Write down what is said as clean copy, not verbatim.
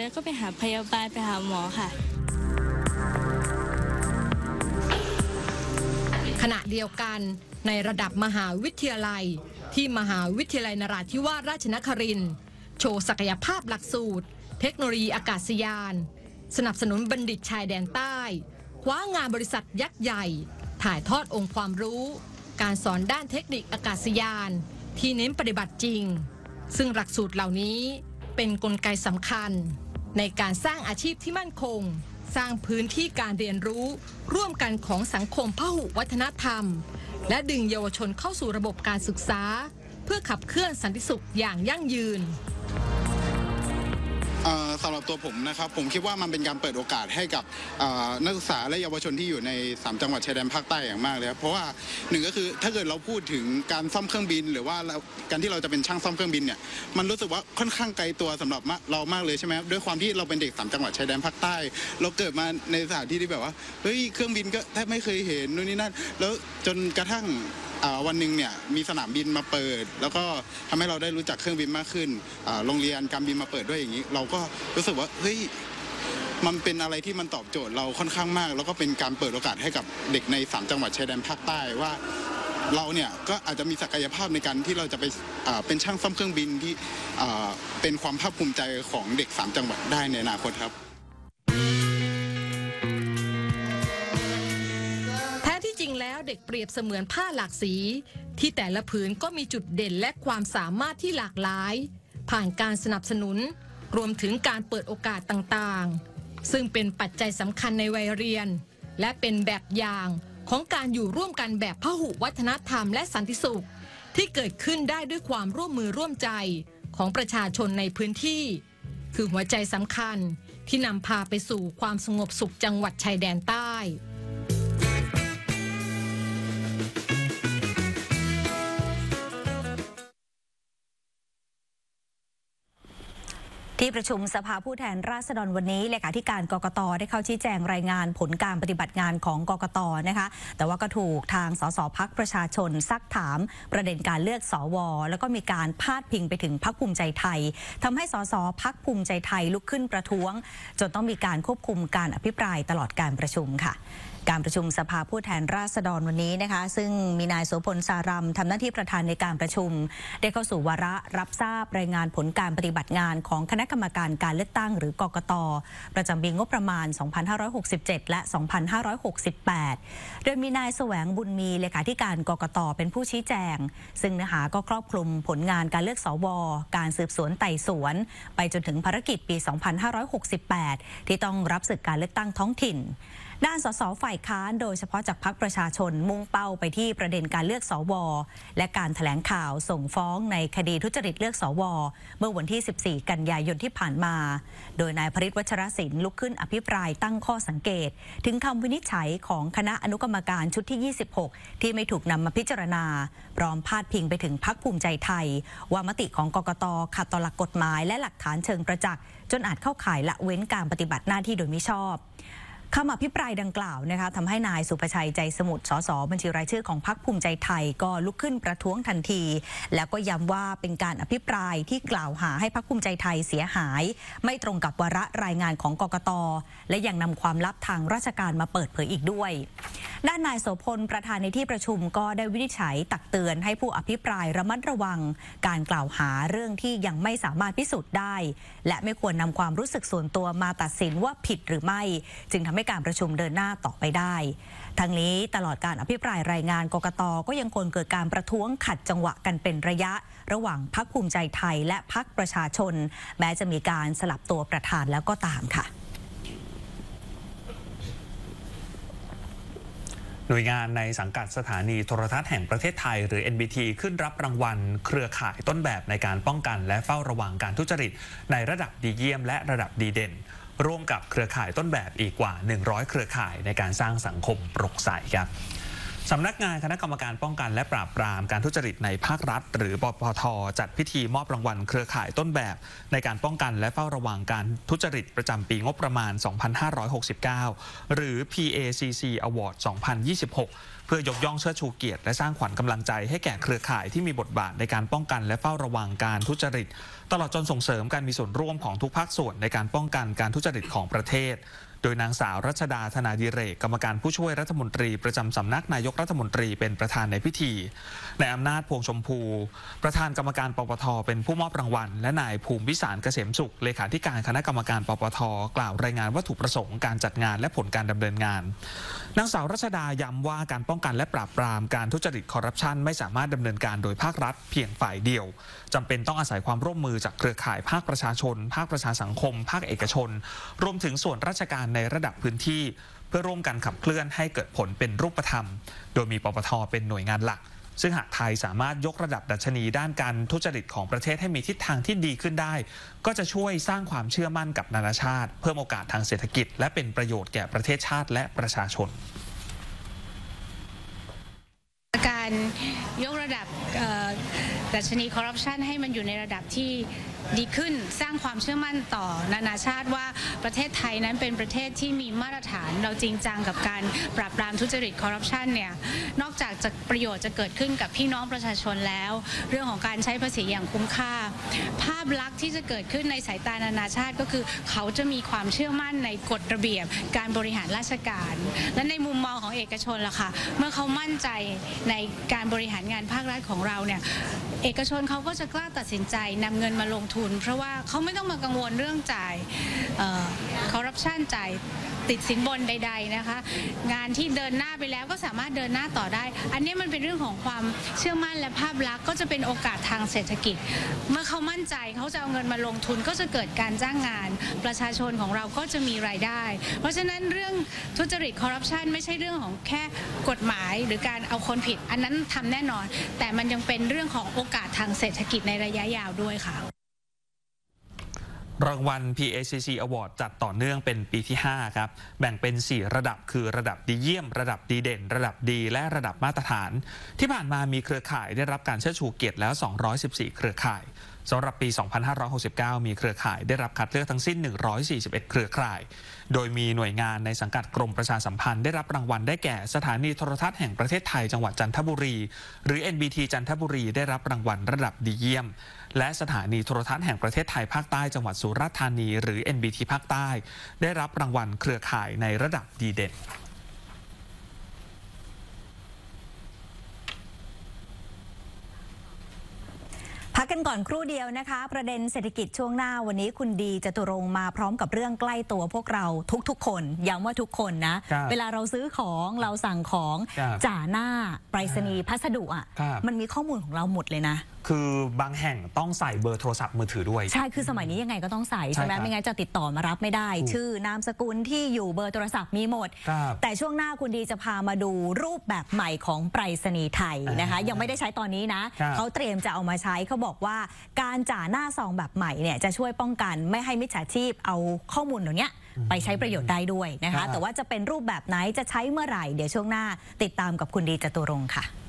แล้วก็ไปหาพยาบาลไปหาหมอค่ะขณะเดียวกันในระดับมหาวิทยาลัยที่มหาวิทยาลัยนราธิวาสราชนครินทร์โชว์ศักยภาพหลักสูตรเทคโนโลยีอากาศยานสนับสนุนบัณฑิตชายแดนใต้คว้างานบริษัทยักษ์ใหญ่ถ่ายทอดองค์ความรู้การสอนด้านเทคนิคอากาศยานที่เน้นปฏิบัติจริงซึ่งหลักสูตรเหล่านี้เป็นกลไกสำคัญในการสร้างอาชีพที่มั่นคงสร้างพื้นที่การเรียนรู้ร่วมกันของสังคมพหุวัฒนธรรมและดึงเยาวชนเข้าสู่ระบบการศึกษาเพื่อขับเคลื่อนสันติสุขอย่างยั่งยืนสำหรับตัวผมนะครับผมคิดว่ามันเป็นการเปิดโอกาสให้กับนักศึกษาและเยาวชนที่อยู่ใน3จังหวัดชายแดนภาคใต้อย่างมากเลยครับเพราะว่าหนึ่งก็คือถ้าเกิดเราพูดถึงการซ่อมเครื่องบินหรือว่าการที่เราจะเป็นช่างซ่อมเครื่องบินเนี่ยมันรู้สึกว่าค่อนข้างไกลตัวสำหรับเรามากเลยใช่ไหมด้วยความที่เราเป็นเด็ก3จังหวัดชายแดนภาคใต้เราเกิดมาในสถานที่ที่แบบว่าเฮ้ยเครื่องบินก็แทบไม่เคยเห็นนู่นนี่นั่นแล้วจนกระทั่งวันหนึ่งเนี่ยมีสนามบินมาเปิดแล้วก็ทำให้เราได้รู้จักเครื่องบินมากขึ้นโรงเรียนการบินมาเปิดด้วยอย่างนี้เราก็รู้สึกว่าเฮ้ยมันเป็นอะไรที่มันตอบโจทย์เราค่อนข้างมากแล้วก็เป็นการเปิดโอกาสให้กับเด็กใน3จังหวัดชายแดนภาคใต้ว่าเราเนี่ยก็อาจจะมีศักยภาพในการที่เราจะไปเป็นช่างซ่อมเครื่องบินที่เป็นความภาคภูมิใจของเด็ก3จังหวัดได้ในอนาคตครับแล้วเด็กเปรียบเสมือนผ้าหลากสีที่แต่ละผืนก็มีจุดเด่นและความสามารถที่หลากหลายผ่านการสนับสนุนรวมถึงการเปิดโอกาสต่างๆซึ่งเป็นปัจจัยสำคัญในวัยเรียนและเป็นแบบอย่างของการอยู่ร่วมกันแบบพหุวัฒนธรรมและสันติสุขที่เกิดขึ้นได้ด้วยความร่วมมือร่วมใจของประชาชนในพื้นที่คือหัวใจสำคัญที่นำพาไปสู่ความสงบสุขจังหวัดชายแดนใต้ที่ประชุมสภาผู้แทนราษฎรวันนี้เลขาธิการกกต.ได้เข้าชี้แจงรายงานผลการปฏิบัติงานของกกต.นะคะแต่ว่าก็ถูกทางสสพรรคประชาชนซักถามประเด็นการเลือกสวแล้วก็มีการพาดพิงไปถึงพรรคภูมิใจไทยทำให้สสพรรคภูมิใจไทยลุกขึ้นประท้วงจนต้องมีการควบคุมการอภิปรายตลอดการประชุมค่ะการประชุมสภาผู้แทนราษฎรวันนี้นะคะซึ่งมีนายโสพลสารัมทำหน้าที่ประธานในการประชุมได้เข้าสู่วาระรับทราบรายงานผลการปฏิบัติงานของคณะกรรมการการเลือกตั้งหรือกกต.ประจำปีงบประมาณ 2567 และ 2568 โดยมีนายแสวงบุญมีเลขาธิการกกต.เป็นผู้ชี้แจงซึ่งเนื้อหาก็ครอบคลุมผลงานการเลือกสวการสืบสวนไต่สวนไปจนถึงภารกิจปี 2568 ที่ต้องรับศึกการเลือกตั้งท้องถิ่นด้านสสฝ่ายค้านโดยเฉพาะจากพรรคประชาชนมุ่งเป้าไปที่ประเด็นการเลือกสวและการแถลงข่าวส่งฟ้องในคดีทุจริตเลือกสวเมื่อวันที่ 14 กันยายนที่ผ่านมาโดยนายพฤทธิ์ วัชรศิลป์ลุกขึ้นอภิปรายตั้งข้อสังเกตถึงคำวินิจฉัยของคณะอนุกรรมการชุดที่ 26 ที่ไม่ถูกนำมาพิจารณาพร้อมพาดพิงไปถึงพรรคภูมิใจไทยว่ามติของกกต.ขัดต่อหลักกฎหมายและหลักฐานเชิงประจักษ์จนอาจเข้าข่ายละเว้นการปฏิบัติหน้าที่โดยมิชอบคำอภิปรายดังกล่าวนะคะทำให้นายสุภชัยใจสมุทรสสบัญชีรายชื่อของพรรคภูมิใจไทยก็ลุกขึ้นประท้วงทันทีแล้วก็ย้ำว่าเป็นการอภิปรายที่กล่าวหาให้พรรคภูมิใจไทยเสียหายไม่ตรงกับวาระรายงานของกกต.และยังนำความลับทางราชการมาเปิดเผยอีกด้วยด้านนายโสพลประธานในที่ประชุมก็ได้วินิจฉัยตักเตือนให้ผู้อภิปรายระมัดระวังการกล่าวหาเรื่องที่ยังไม่สามารถพิสูจน์ได้และไม่ควรนำความรู้สึกส่วนตัวมาตัดสินว่าผิดหรือไม่จึงทำให้การประชุมเดินหน้าต่อไปได้ทั้งนี้ตลอดการอภิปรายรายงานกกต.ก็ยังคงเกิดการประท้วงขัดจังหวะกันเป็นระยะระหว่างพรรคภูมิใจไทยและพรรคประชาชนแม้จะมีการสลับตัวประธานแล้วก็ตามค่ะหน่วยงานในสังกัดสถานีโทรทัศน์แห่งประเทศไทยหรือ NBT ขึ้นรับรางวัลเครือข่ายต้นแบบในการป้องกันและเฝ้าระวังการทุจริตในระดับดีเยี่ยมและระดับดีเด่นร่วมกับเครือข่ายต้นแบบอีกกว่า100เครือข่ายในการสร้างสังคมโปร่งใสครับสำนักงานคณะกรรมการป้องกันและปราบปรามการทุจริตในภาครัฐหรือปปท.จัดพิธีมอบรางวัลเครือข่ายต้นแบบในการป้องกันและเฝ้าระวังการทุจริตประจำปีงบประมาณ 2569 หรือ PACC Award 2026 เพื่อยกย่องเชิดชูเกียรติและสร้างขวัญกำลังใจให้แก่เครือข่ายที่มีบทบาทในการป้องกันและเฝ้าระวังการทุจริตตลอดจนส่งเสริมการมีส่วนร่วมของทุกภาคส่วนในการป้องกันการทุจริตของประเทศโดยนางสาวรัชดาธนาดิเรกกรรมการผู้ช่วยรัฐมนตรีประจำสำนักนายกรัฐมนตรีเป็นประธานในพิธีนายอำนาจพวงชมพูประธานกรรมการปปท.เป็นผู้มอบรางวัลและนายภูมิวิสารเกษมสุขเลขาธิการคณะกรรมการปปท.กล่าวรายงานวัตถุประสงค์การจัดงานและผลการดำเนินงานนางสาวรัชดาย้ำว่าการป้องกันและปราบปรามการทุจริตคอร์รัปชันไม่สามารถดำเนินการโดยภาครัฐเพียงฝ่ายเดียวจำเป็นต้องอาศัยความร่วมมือจากเครือข่ายภาคประชาชนภาคประชาสังคมภาคเอกชนรวมถึงส่วนราชการในระดับพื้นที่เพื่อร่วมกันขับเคลื่อนให้เกิดผลเป็นรูปธรรมโดยมีปปท.เป็นหน่วยงานหลักซึ่งหากไทยสามารถยกระดับดัชนีด้านการทุจริตของประเทศให้มีทิศทางที่ดีขึ้นได้ก็จะช่วยสร้างความเชื่อมั่นกับนานาชาติเพิ่มโอกาสทางเศรษฐกิจและเป็นประโยชน์แก่ประเทศชาติและประชาชนการยกระดับดัชนีคอร์รัปชันให้มันอยู่ในระดับที่ดีขึ้นสร้างความเชื่อมั่นต่อนานาชาติว่าประเทศไทยนั้นเป็นประเทศที่มีมาตรฐานเราจริงจังกับการปราบปรามทุจริตคอร์รัปชันเนี่ยนอกจากจะประโยชน์จะเกิดขึ้นกับพี่น้องประชาชนแล้วเรื่องของการใช้ภาษีอย่างคุ้มค่าภาพลักษณ์ที่จะเกิดขึ้นในสายตานานาชาติก็คือเขาจะมีความเชื่อมั่นในกฎระเบียบการบริหารราชการและในมุมมองของเอกชนล่ะค่ะเมื่อเขามั่นใจในการบริหารงานภาครัฐของเราเนี่ยเอกชนเขาก็จะกล้าตัดสินใจนำเงินมาลงทุนเพราะว่าเขาไม่ต้องมากังวลเรื่องจ่ายคอร์รัปชันจ่ายติดสินบนใดๆนะคะงานที่เดินหน้าไปแล้วก็สามารถเดินหน้าต่อได้อันนี้มันเป็นเรื่องของความเชื่อมั่นและภาพลักษณ์ก็จะเป็นโอกาสทางเศรษฐกิจเมื่อเขามั่นใจเขาจะเอาเงินมาลงทุนก็จะเกิดการจ้างงานประชาชนของเราก็จะมีรายได้เพราะฉะนั้นเรื่องทุจริตคอร์รัปชันไม่ใช่เรื่องของแค่กฎหมายหรือการเอาคนผิดอันนั้นทำแน่นอนแต่มันยังเป็นเรื่องของโอกาสทางเศรษฐกิจในระยะยาวด้วยค่ะรางวัล PACC Award จัดต่อเนื่องเป็นปีที่ 5 ครับแบ่งเป็น 4 ระดับคือระดับดีเยี่ยมระดับดีเด่นระดับดีและระดับมาตรฐานที่ผ่านมามีเครือข่ายได้รับการเชิดชูเกียรติแล้ว214เครือข่ายสำหรับปี 2569 มีเครือข่ายได้รับคัดเลือกทั้งสิ้น141เครือข่ายโดยมีหน่วยงานในสังกัดกรมประชาสัมพันธ์ได้รับรางวัลได้แก่สถานีโทรทัศน์แห่งประเทศไทยจังหวัดจันทบุรีหรือ NBT จันทบุรีได้รับรางวัลระดับดีเยี่ยมและสถานีโทรทัศน์แห่งประเทศไทยภาคใต้จังหวัดสุราษฎร์ธานีหรือ NBT ภาคใต้ได้รับรางวัลเครือข่ายในระดับดีเด่นพักกันก่อนครู่เดียวนะคะประเด็นเศรษฐกิจช่วงหน้าวันนี้คุณดีจตุรงค์มาพร้อมกับเรื่องใกล้ตัวพวกเราทุกๆคนย้ำว่าทุกคนนะเวลาเราซื้อของเราสั่งของจ่าหน้าไปรษณีย์พัสดุอ่ะมันมีข้อมูลของเราหมดเลยนะคือบางแห่งต้องใส่เบอร์โทรศัพท์มือถือด้วยใช่คือสมัยนี้ยังไงก็ต้องใส่ใช่ไหมไม่งั้นจะติดต่อมารับไม่ได้ชื่อนามสกุลที่อยู่เบอร์โทรศัพท์มีหมดแต่ช่วงหน้าคุณดีจะพามาดูรูปแบบใหม่ของไปรษณีย์ไทยนะคะยังไม่ได้ใช้ตอนนี้นะเขาเตรียมจะเอามาใช้เขาบอกว่าการจ่าหน้าซองแบบใหม่เนี่ยจะช่วยป้องกันไม่ให้มิจฉาชีพเอาข้อมูลเหล่านี้ไปใช้ประโยชน์ได้ด้วยนะคะแต่ว่าจะเป็นรูปแบบไหนจะใช้เมื่อไหร่เดี๋ยวช่วงหน้าติดตามกับคุณดีจตุรงค์ค่ะ